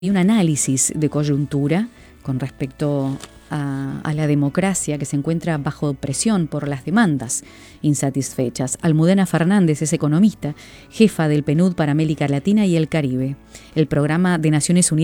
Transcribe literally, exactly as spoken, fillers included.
y un análisis de coyuntura con respecto a, a la democracia que se encuentra bajo presión por las demandas insatisfechas. Almudena Fernández es economista, jefa del PNUD para América Latina y el Caribe. El programa de Naciones Unidas